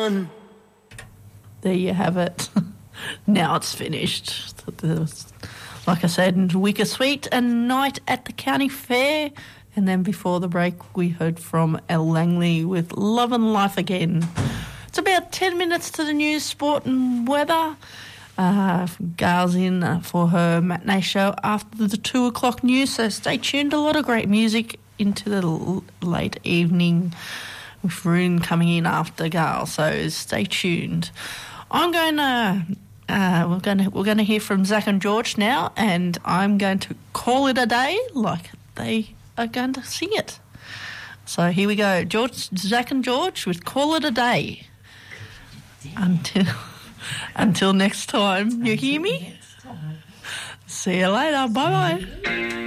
done. There you have it. Now it's finished. Like I said, Wicker Sweet and Night at the County Fair. And then before the break, we heard from Elle Langley with Love and Life Again. It's about 10 minutes to the news, sport and weather. Gail's in for her matinee show after the 2 o'clock news, so stay tuned. A lot of great music into the late evening with Rune coming in after Gail, so stay tuned. We're going to hear from Zach and George now, and I'm going to call it a day like they are going to sing it. So here we go, Zach and George with Call It a Day. Until next time, you hear me? See you later. Bye-bye.